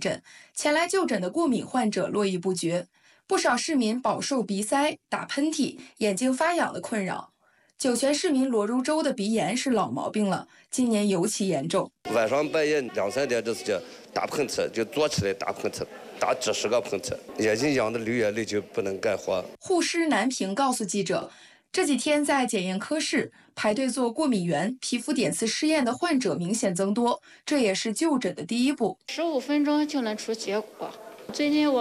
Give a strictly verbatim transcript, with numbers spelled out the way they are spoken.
诊，前来就诊的过敏患者络绎不绝，不少市民饱受鼻塞、打喷嚏、眼睛发痒的困扰。酒泉市民罗如洲的鼻炎是老毛病了，今年尤其严重。 晚上半夜两三点这是叫打喷嚏，就坐起来打喷嚏，打几十个喷嚏，眼睛痒的流眼泪就不能干活。 护师南平告诉记者，这几天在检验科室排队做过敏原、皮肤点刺试验的患者明显增多，这也是就诊的第一步。 十五分钟就能出结果。最近我